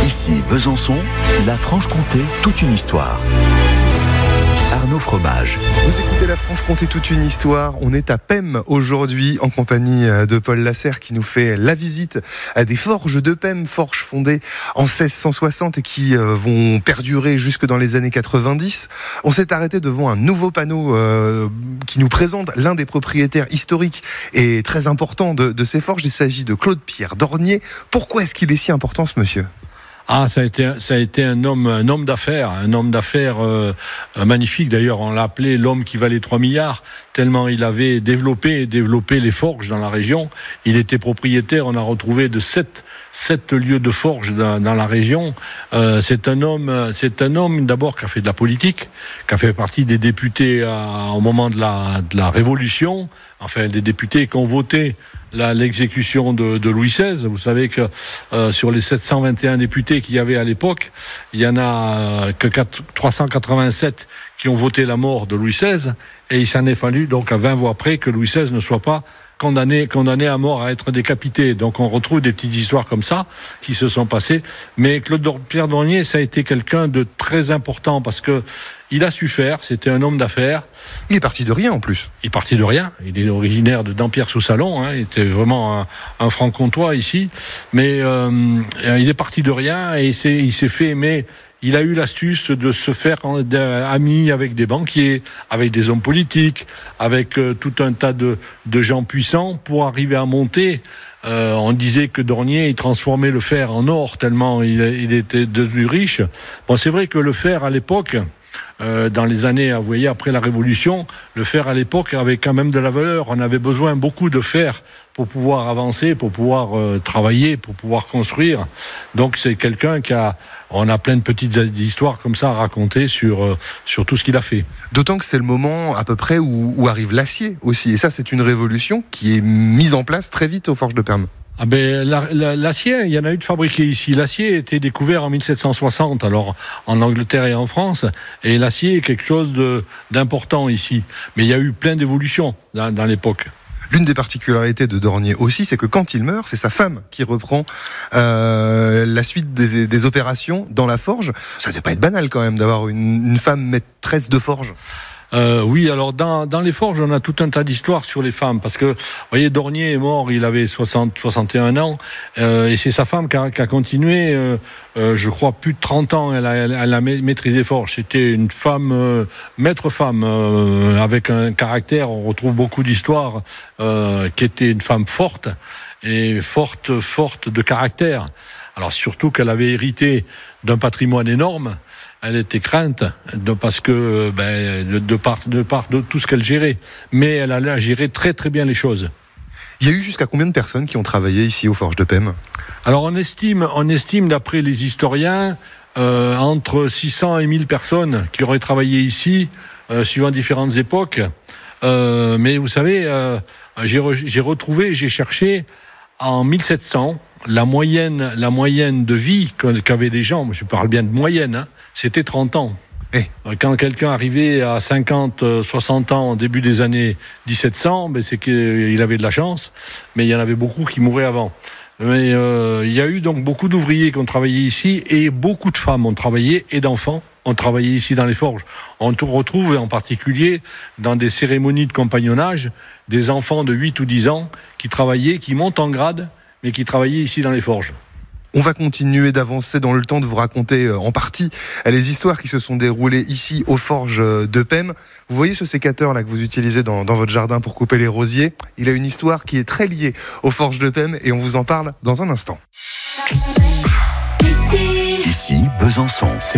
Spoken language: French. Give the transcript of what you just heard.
Ici Besançon, la Franche-Comté, toute une histoire. Arnaud Fromage. Vous écoutez la Franche-Comté, toute une histoire. On est à Pem aujourd'hui en compagnie de Paul Lasserre qui nous fait la visite à des forges de Pem, forges fondées en 1660 et qui vont perdurer jusque dans les années 90. On s'est arrêté devant un nouveau panneau qui nous présente l'un des propriétaires historiques et très importants de ces forges. Il s'agit de Claude-Pierre Dornier. Pourquoi est-ce qu'il est si important, ce monsieur ? Ça a été un homme d'affaires magnifique. D'ailleurs, on l'a appelé l'homme qui valait 3 milliards, tellement il avait développé les forges dans la région. Il était propriétaire, on a retrouvé de 7 lieux de forges dans la région. C'est un homme d'abord qui a fait de la politique, qui a fait partie des députés au moment de la Révolution, enfin des députés qui ont voté l'exécution de Louis XVI. Vous savez que sur les 721 députés qu'il y avait à l'époque, il y en a que 387 qui ont voté la mort de Louis XVI, et il s'en est fallu donc à 20 voix près que Louis XVI ne soit pas condamné à mort, à être décapité. Donc on retrouve des petites histoires comme ça qui se sont passées. Mais Claude-Pierre Dornier, ça a été quelqu'un de très important parce que il a su faire, c'était un homme d'affaires. Il est parti de rien en plus. Il est parti de rien, il est originaire de Dampierre-sous-Salon, il était vraiment un franc-comtois ici. Mais il est parti de rien et il s'est fait aimer. Il a eu l'astuce de se faire ami avec des banquiers, avec des hommes politiques, avec tout un tas de gens puissants pour arriver à monter. On disait que Dornier, il transformait le fer en or tellement il était devenu riche. Bon, c'est vrai que le fer à l'époque, dans les années, vous voyez, après la Révolution, le fer à l'époque avait quand même de la valeur. On avait besoin beaucoup de fer pour pouvoir avancer, pour pouvoir travailler, pour pouvoir construire. Donc c'est quelqu'un on a plein de petites histoires comme ça à raconter sur tout ce qu'il a fait. D'autant que c'est le moment à peu près où arrive l'acier aussi. Et ça, c'est une révolution qui est mise en place très vite aux forges de Pem. L'acier, il y en a eu de fabriqué ici. L'acier a été découvert en 1760, alors en Angleterre et en France, et l'acier est quelque chose d'important ici. Mais il y a eu plein d'évolutions dans l'époque. L'une des particularités de Dornier aussi, c'est que quand il meurt, c'est sa femme qui reprend la suite des opérations dans la forge. Ça ne devait pas être banal quand même d'avoir une femme maîtresse de forge. Oui, alors dans les forges, on a tout un tas d'histoires sur les femmes, parce que, vous voyez, Dornier est mort, il avait 61 ans, et c'est sa femme qui a continué, je crois, plus de 30 ans, elle a maîtrisé les forges. C'était une femme, maître femme, avec un caractère, on retrouve beaucoup d'histoires, qui était une femme forte de caractère. Alors surtout qu'elle avait hérité d'un patrimoine énorme. Elle était crainte parce que de part de tout ce qu'elle gérait, mais elle allait à gérer très très bien les choses. Il y a eu jusqu'à combien de personnes qui ont travaillé ici aux forges de Pem ? Alors on estime d'après les historiens entre 600 et 1000 personnes qui auraient travaillé ici suivant différentes époques. Mais vous savez, j'ai cherché en 1700 la moyenne de vie qu'avaient des gens. Je parle bien de moyenne. C'était 30 ans. Quand quelqu'un arrivait à 50, 60 ans au début des années 1700, c'est qu'il avait de la chance, mais il y en avait beaucoup qui mouraient avant. Mais il y a eu donc beaucoup d'ouvriers qui ont travaillé ici, et beaucoup de femmes ont travaillé, et d'enfants ont travaillé ici dans les forges. On retrouve en particulier dans des cérémonies de compagnonnage des enfants de 8 ou 10 ans qui travaillaient, qui montent en grade, mais qui travaillaient ici dans les forges. On va continuer d'avancer dans le temps, de vous raconter en partie les histoires qui se sont déroulées ici aux forges de Pem. Vous voyez ce sécateur là que vous utilisez dans votre jardin pour couper les rosiers ? Il a une histoire qui est très liée aux forges de Pem et on vous en parle dans un instant. Ici Besançon.